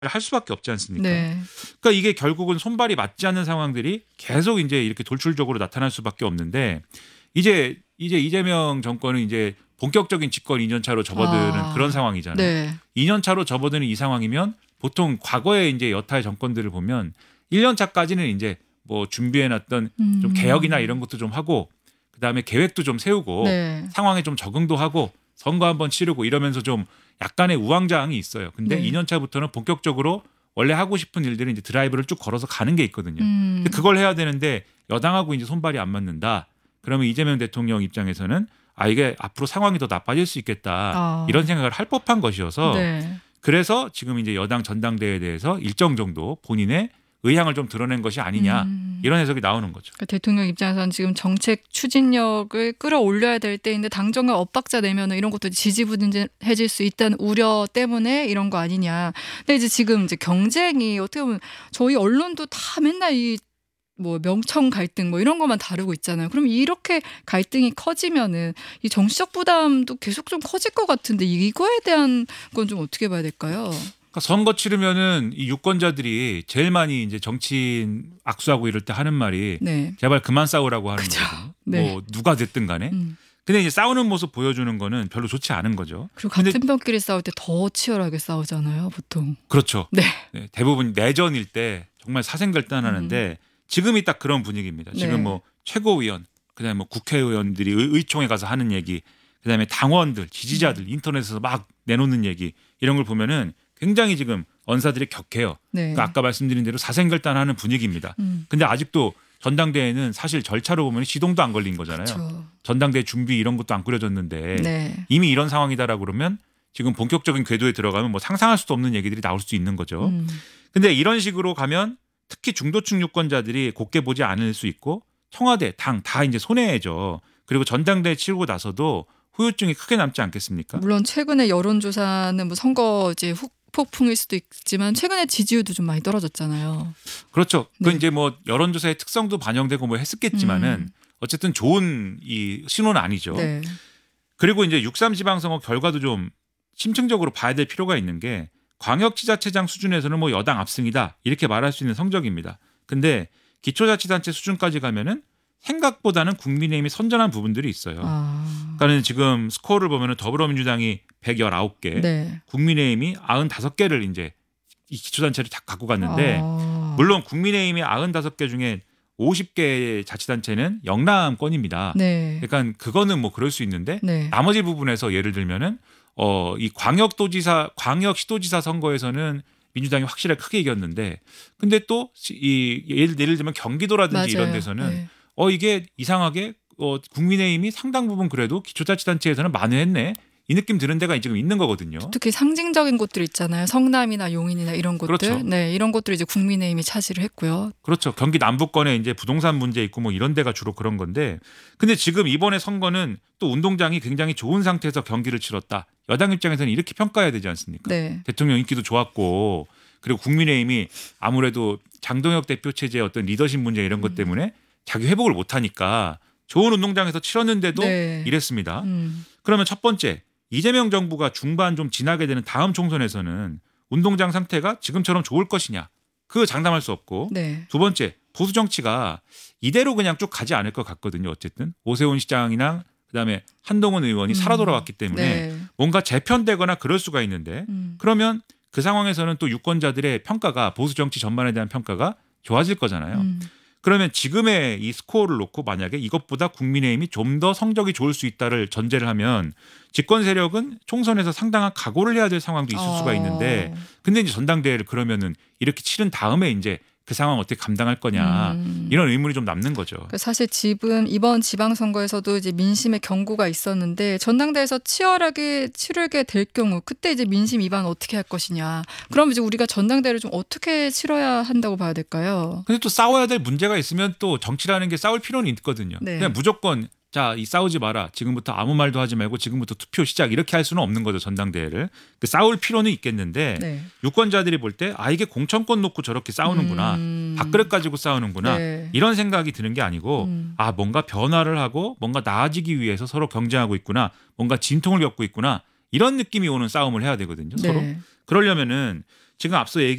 할 수밖에 없지 않습니까? 네. 그러니까 이게 결국은 손발이 맞지 않는 상황들이 계속 이제 이렇게 돌출적으로 나타날 수밖에 없는데 이제 이재명 정권은 이제 본격적인 집권 2년 차로 접어드는 그런 상황이잖아요. 네. 2년 차로 접어드는 이 상황이면 보통 과거에 이제 여타의 정권들을 보면 1년 차까지는 이제 뭐 준비해놨던 좀 개혁이나 이런 것도 좀 하고 그다음에 계획도 좀 세우고 네. 상황에 좀 적응도 하고 선거 한번 치르고 이러면서 좀 약간의 우왕좌왕이 있어요. 근데 네. 2년 차부터는 본격적으로 원래 하고 싶은 일들은 이제 드라이브를 쭉 걸어서 가는 게 있거든요. 근데 음. 그걸 해야 되는데 여당하고 이제 손발이 안 맞는다. 그러면 이재명 대통령 입장에서는 이게 앞으로 상황이 더 나빠질 수 있겠다. 이런 생각을 할 법한 것이어서 네. 그래서 지금 이제 여당 전당대회에 대해서 일정 정도 본인의 의향을 좀 드러낸 것이 아니냐 이런 해석이 나오는 거죠. 그러니까 대통령 입장에서는 지금 정책 추진력을 끌어올려야 될 때인데 당정을 엇박자 내면은 이런 것도 지지부진해질 수 있다는 우려 때문에 이런 거 아니냐. 근데 이제 지금 이제 경쟁이 어떻게 보면 저희 언론도 다 맨날 이 뭐 명청 갈등 뭐 이런 것만 다루고 있잖아요. 그럼 이렇게 갈등이 커지면은 이 정치적 부담도 계속 좀 커질 것 같은데 이거에 대한 건 좀 어떻게 봐야 될까요? 그러니까 선거 치르면은 이 유권자들이 제일 많이 이제 정치인 악수하고 이럴 때 하는 말이 네. 제발 그만 싸우라고 하는 그죠. 거거든요. 네. 뭐 누가 됐든 간에. 근데 이제 싸우는 모습 보여주는 거는 별로 좋지 않은 거죠. 그리고 근데 같은 편끼리 싸울 때 더 치열하게 싸우잖아요, 보통. 그렇죠. 네. 네, 대부분 내전일 때 정말 사생결단하는데 지금이 딱 그런 분위기입니다. 지금 네. 뭐 최고위원, 그다음에 뭐 국회의원들이 의총에 가서 하는 얘기, 그다음에 당원들, 지지자들 인터넷에서 막 내놓는 얘기 이런 걸 보면은 굉장히 지금 언사들이 격해요. 네. 그러니까 아까 말씀드린 대로 사생결단하는 분위기입니다. 근데 아직도 전당대회는 사실 절차로 보면 시동도 안 걸린 거잖아요. 그렇죠. 전당대회 준비 이런 것도 안 꾸려졌는데 네. 이미 이런 상황이다라고 그러면 지금 본격적인 궤도에 들어가면 뭐 상상할 수도 없는 얘기들이 나올 수 있는 거죠. 근데 이런 식으로 가면 특히 중도층 유권자들이 곱게 보지 않을 수 있고 청와대, 당 다 이제 손해죠. 그리고 전당대회 치르고 나서도 후유증이 크게 남지 않겠습니까? 물론 최근에 여론조사는 뭐 선거 이제 후폭풍일 수도 있지만 최근에 지지율도 좀 많이 떨어졌잖아요. 그렇죠. 그 네. 이제 뭐 여론조사의 특성도 반영되고 뭐 했었겠지만은 어쨌든 좋은 이 신호는 아니죠. 네. 그리고 이제 6.3 지방선거 결과도 좀 심층적으로 봐야 될 필요가 있는 게 광역지자체장 수준에서는 뭐 여당 압승이다 이렇게 말할 수 있는 성적입니다. 근데 기초자치단체 수준까지 가면은 생각보다는 국민의힘이 선전한 부분들이 있어요. 그러니까 지금 스코어를 보면은 더불어민주당이 119개, 네. 국민의힘이 95개를 이제 이 기초단체를 다 갖고 갔는데 물론 국민의힘이 95개 중에 50개 자치단체는 영남권입니다. 네. 그러니까 그거는 뭐 그럴 수 있는데 네. 나머지 부분에서 예를 들면은 이 광역시도지사 선거에서는 민주당이 확실하게 크게 이겼는데 근데 또 이 예를 들면 경기도라든지 맞아요. 이런 데서는 네. 이게 이상하게 국민의힘이 상당 부분 그래도 기초자치단체에서는 만회했네 이 느낌 드는 데가 지금 있는 거거든요. 특히 상징적인 곳들 있잖아요. 성남이나 용인이나 이런 곳들. 그렇죠. 네, 이런 곳들 이제 국민의힘이 차지를 했고요. 그렇죠. 경기 남부권에 이제 부동산 문제 있고 뭐 이런 데가 주로 그런 건데 근데 지금 이번에 선거는 또 운동장이 굉장히 좋은 상태에서 경기를 치렀다. 여당 입장에서는 이렇게 평가해야 되지 않습니까? 네. 대통령 인기도 좋았고 그리고 국민의힘이 아무래도 장동혁 대표 체제의 어떤 리더십 문제 이런 것 때문에 자기 회복을 못하니까 좋은 운동장에서 치렀는데도 네. 이랬습니다. 그러면 첫 번째 이재명 정부가 중반 좀 지나게 되는 다음 총선에서는 운동장 상태가 지금처럼 좋을 것이냐 그거 장담할 수 없고 네. 두 번째 보수 정치가 이대로 그냥 쭉 가지 않을 것 같거든요. 어쨌든 오세훈 시장이나 그다음에 한동훈 의원이 살아 돌아왔기 때문에 네. 뭔가 재편되거나 그럴 수가 있는데 그러면 그 상황에서는 또 유권자들의 평가가 보수 정치 전반에 대한 평가가 좋아질 거잖아요. 그러면 지금의 이 스코어를 놓고 만약에 이것보다 국민의힘이 좀 더 성적이 좋을 수 있다를 전제를 하면 집권 세력은 총선에서 상당한 각오를 해야 될 상황도 있을 수가 있는데 근데 이제 전당대회를 그러면은 이렇게 치른 다음에 이제 그 상황 어떻게 감당할 거냐 이런 의문이 좀 남는 거죠. 사실 이번 지방선거에서도 이제 민심의 경고가 있었는데 전당대회에서 치열하게 치르게 될 경우 그때 이제 민심 위반 어떻게 할 것이냐. 그럼 이제 우리가 전당대회를 좀 어떻게 치러야 한다고 봐야 될까요? 근데 또 싸워야 될 문제가 있으면 또 정치라는 게 싸울 필요는 있거든요. 네. 그냥 무조건 이 싸우지 마라. 지금부터 아무 말도 하지 말고 지금부터 투표 시작 이렇게 할 수는 없는 거죠. 전당대회를. 싸울 필요는 있겠는데 네. 유권자들이 볼 때 이게 공천권 놓고 저렇게 싸우는구나. 밥그릇 가지고 싸우는구나. 네. 이런 생각이 드는 게 아니고 뭔가 변화를 하고 뭔가 나아지기 위해서 서로 경쟁하고 있구나. 뭔가 진통을 겪고 있구나. 이런 느낌이 오는 싸움을 해야 되거든요. 서로. 네. 그러려면은 지금 앞서